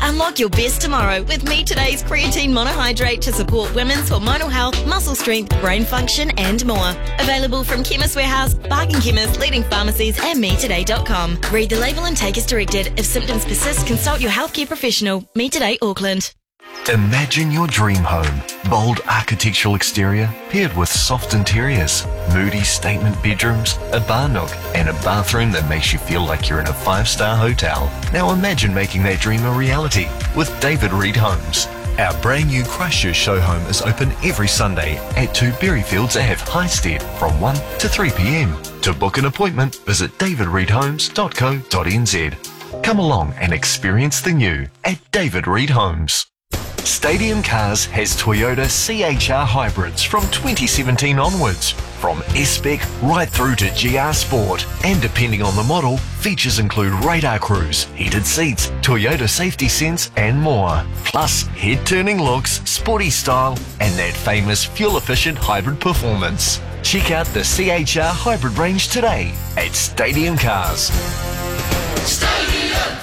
Unlock your best tomorrow with Me Today's creatine monohydrate to support women's hormonal health, muscle strength, brain function and more. Available from Chemist Warehouse, Bargain Chemist, leading pharmacies and metoday.com. Read the label and take as directed. If symptoms persist, consult your healthcare professional. Me Today Auckland. Imagine your dream home. Bold architectural exterior paired with soft interiors, moody statement bedrooms, a bar nook, and a bathroom that makes you feel like you're in a 5-star hotel. Now imagine making that dream a reality with David Reed Homes. Our brand new Christchurch show home is open every Sunday at 2 Berryfields Ave, Highstead from 1 to 3 p.m. To book an appointment, visit davidreedhomes.co.nz. Come along and experience the new at David Reed Homes. Stadium Cars has Toyota CHR hybrids from 2017 onwards, from S-Spec right through to GR Sport. And depending on the model, features include radar cruise, heated seats, Toyota safety sense and more. Plus, head-turning looks, sporty style and that famous fuel-efficient hybrid performance. Check out the CHR hybrid range today at Stadium Cars. Stadium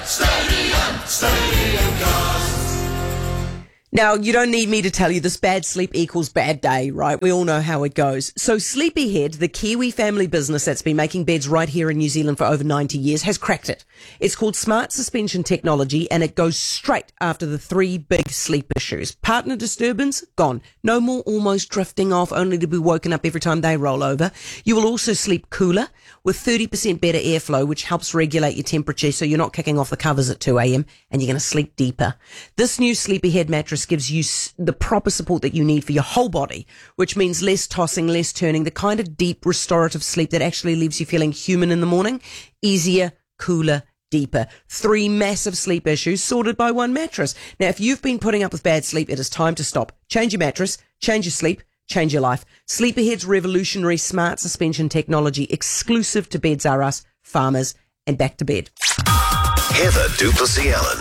Cars. Now, you don't need me to tell you this: bad sleep equals bad day, right? We all know how it goes. So Sleepyhead, the Kiwi family business that's been making beds right here in New Zealand for over 90 years, has cracked it. It's called Smart Suspension Technology, and it goes straight after the 3 big sleep issues. Partner disturbance, gone. No more almost drifting off, only to be woken up every time they roll over. You will also sleep cooler with 30% better airflow, which helps regulate your temperature so you're not kicking off the covers at 2 a.m, and you're going to sleep deeper. This new Sleepyhead mattress gives you the proper support that you need for your whole body, which means less tossing, less turning, the kind of deep restorative sleep that actually leaves you feeling human in the morning. Easier, cooler, deeper. 3 massive sleep issues sorted by 1 mattress. Now, if you've been putting up with bad sleep, it is time to stop. Change your mattress, change your sleep, change your life. Sleepyhead's revolutionary smart suspension technology, exclusive to Beds R Us, Farmers, and Back to Bed. Heather Duplessis-Allen.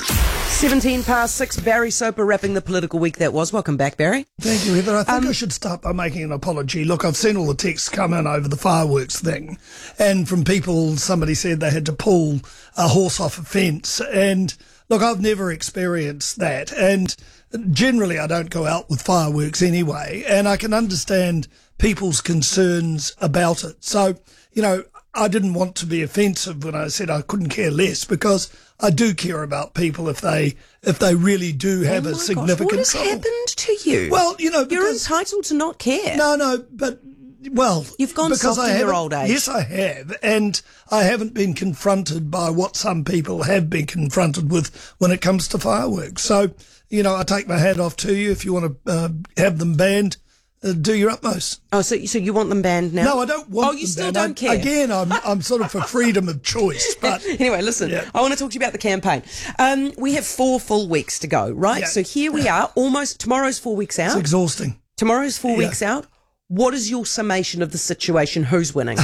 6:17, Barry Soper wrapping the political week that was. Welcome back, Barry. Thank you, Heather. I think I should start by making an apology. Look, I've seen all the texts come in over the fireworks thing, and from people, somebody said they had to pull a horse off a fence. And look, I've never experienced that. And generally, I don't go out with fireworks anyway, and I can understand people's concerns about it. So, you know, I didn't want to be offensive when I said I couldn't care less, because I do care about people if they really do have a significant What has trouble. happened to you? Well, you know, you're entitled to not care. No, but well, you've gone because soft in your old age. Yes, I have, and I haven't been confronted by what some people have been confronted with when it comes to fireworks. So, you know, I take my hat off to you. If you want to have them banned, do your utmost. Oh, so you want them banned now? No, I don't want them. Oh, you still banned. don't care? Again, I'm sort of for freedom of choice. But anyway, listen, yeah. I want to talk to you about the campaign. We have 4 full weeks to go, right? Yeah. So here we are, tomorrow's 4 weeks out. It's exhausting. Tomorrow's 4 weeks out. What is your summation of the situation? Who's winning?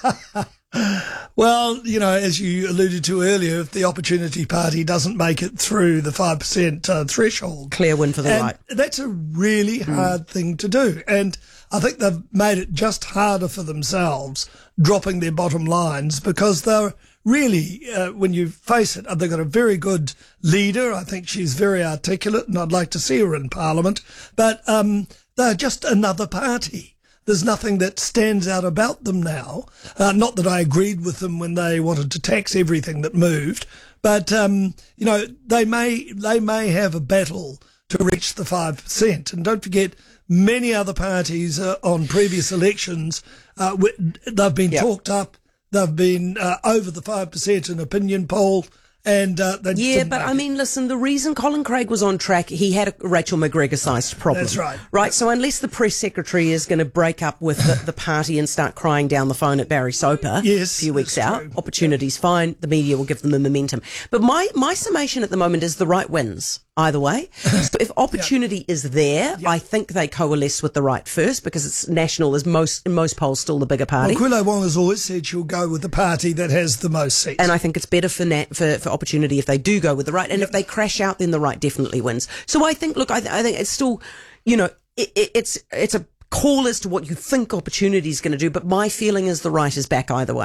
Well, you know, as you alluded to earlier, if the Opportunity Party doesn't make it through the 5% threshold. Clear win for the right. That's a really hard thing to do. And I think they've made it just harder for themselves, dropping their bottom lines, because they're really, when you face it, they've got a very good leader. I think she's very articulate, and I'd like to see her in Parliament. But they're just another party. There's nothing that stands out about them now. Not that I agreed with them when they wanted to tax everything that moved, but you know, they may have a battle to reach the 5%. And don't forget, many other parties on previous elections, they've been talked up. They've been over the 5% in opinion poll. And I mean, listen, the reason Colin Craig was on track, he had a Rachel McGregor-sized problem. That's right. Right, so unless the press secretary is going to break up with the party and start crying down the phone at Barry Soper a few weeks out, true. Opportunity's fine, the media will give them the momentum. But my summation at the moment is the right wins. Either way. So if opportunity is there, I think they coalesce with the right first, because it's national, is in most polls still the bigger party. Well, Quillo Wong has always said she'll go with the party that has the most seats. And I think it's better for opportunity if they do go with the right. And if they crash out, then the right definitely wins. So I think, look, I think it's still, you know, it's a call as to what you think opportunity is going to do, but my feeling is the right is back either way.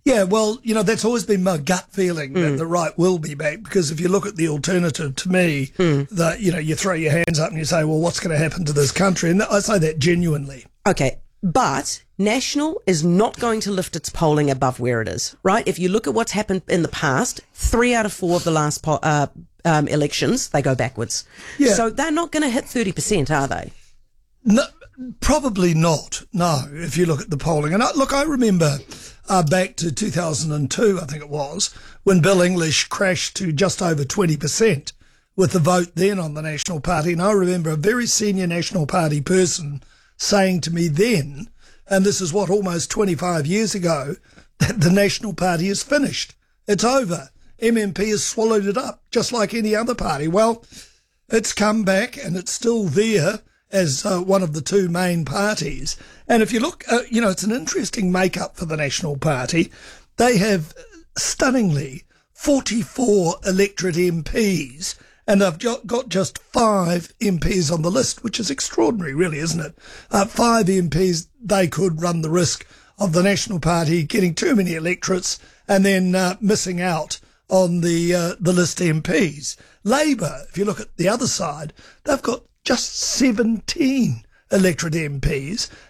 Yeah, well, that's always been my gut feeling that the right will be back, because if you look at the alternative to me, that, you throw your hands up and you say, well, what's going to happen to this country? And I say that genuinely. Okay, but National is not going to lift its polling above where it is, right? If you look at what's happened in the past, 3 out of 4 of the last elections, they go backwards. Yeah. So they're not going to hit 30%, are they? No, probably not, no, if you look at the polling. And I remember back to 2002, I think it was, when Bill English crashed to just over 20% with the vote then on the National Party. And I remember a very senior National Party person saying to me then, and this is almost 25 years ago, that the National Party is finished. It's over. MMP has swallowed it up, just like any other party. Well, it's come back and it's still there as one of the two main parties. And if you look, it's an interesting makeup for the National Party. They have stunningly 44 electorate MPs, and they've got just 5 MPs on the list, which is extraordinary, really, isn't it? 5 MPs, they could run the risk of the National Party getting too many electorates and then missing out on the list MPs. Labour, if you look at the other side, they've got just 17 electorate MPs,